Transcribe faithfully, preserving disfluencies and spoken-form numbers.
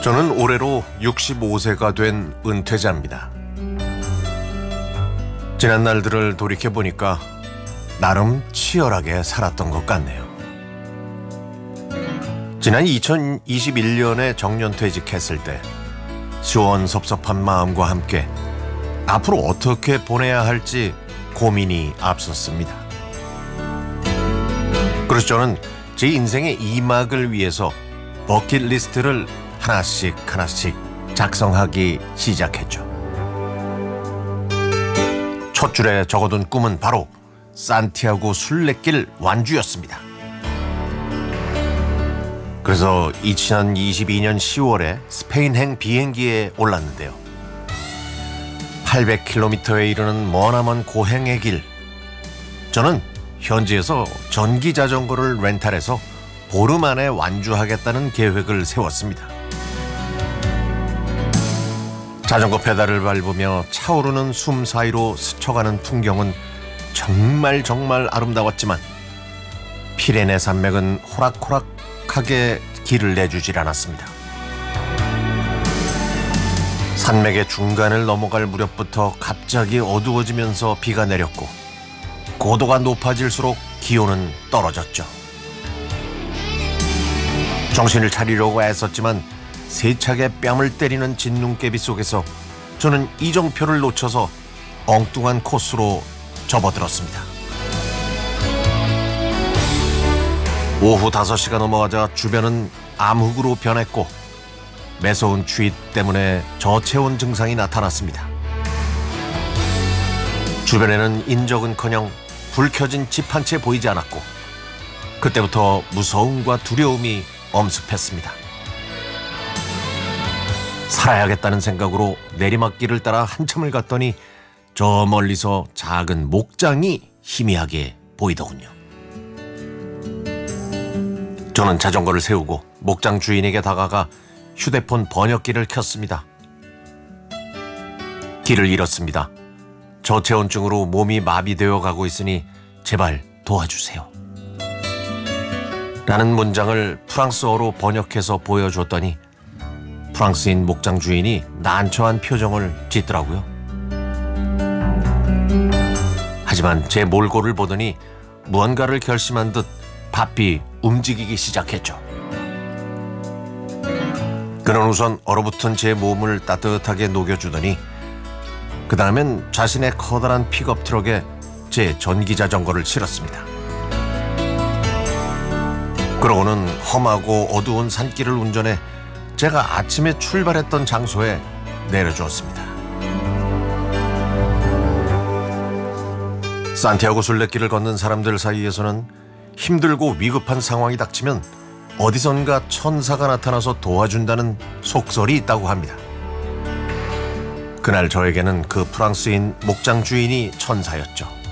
저는 올해로 육십오 세가 된 은퇴자입니다. 지난 날들을 돌이켜보니까 나름 치열하게 살았던 것 같네요. 지난 이천이십일 년에 정년퇴직했을 때 시원섭섭한 마음과 함께 앞으로 어떻게 보내야 할지 고민이 앞섰습니다. 그래서 저는 제 인생의 이 막을 위해서 버킷리스트를 하나씩 하나씩 작성하기 시작했죠. 첫 줄에 적어둔 꿈은 바로 산티아고 순례길 완주였습니다. 그래서 이천이십이 년 시월에 스페인행 비행기에 올랐는데요. 팔백 킬로미터에 이르는 머나먼 고행의 길. 저는 현지에서 전기 자전거를 렌탈해서 보름 안에 완주하겠다는 계획을 세웠습니다. 자전거 페달을 밟으며 차오르는 숨 사이로 스쳐가는 풍경은 정말 정말 아름다웠지만 피레네 산맥은 호락호락하게 길을 내주질 않았습니다. 산맥의 중간을 넘어갈 무렵부터 갑자기 어두워지면서 비가 내렸고 고도가 높아질수록 기온은 떨어졌죠. 정신을 차리려고 애썼지만 세차게 뺨을 때리는 진눈깨비 속에서 저는 이정표를 놓쳐서 엉뚱한 코스로 접어들었습니다. 오후 다섯 시가 넘어가자 주변은 암흑으로 변했고 매서운 추위 때문에 저체온 증상이 나타났습니다. 주변에는 인적은커녕 불 켜진 집 한 채 보이지 않았고 그때부터 무서움과 두려움이 엄습했습니다. 살아야겠다는 생각으로 내리막길을 따라 한참을 갔더니 저 멀리서 작은 목장이 희미하게 보이더군요. 저는 자전거를 세우고 목장 주인에게 다가가 휴대폰 번역기를 켰습니다. 길을 잃었습니다. 저체온증으로 몸이 마비되어 가고 있으니 제발 도와주세요. 라는 문장을 프랑스어로 번역해서 보여줬더니 프랑스인 목장 주인이 난처한 표정을 짓더라고요. 하지만 제 몰골을 보더니 무언가를 결심한 듯 바삐 움직이기 시작했죠. 그는 우선 얼어붙은 제 몸을 따뜻하게 녹여주더니 그 다음엔 자신의 커다란 픽업 트럭에 제 전기자전거를 실었습니다. 그러고는 험하고 어두운 산길을 운전해 제가 아침에 출발했던 장소에 내려주었습니다. 산티아고 순례길을 걷는 사람들 사이에서는 힘들고 위급한 상황이 닥치면 어디선가 천사가 나타나서 도와준다는 속설이 있다고 합니다. 그날 저에게는 그 프랑스인 목장 주인이 천사였죠.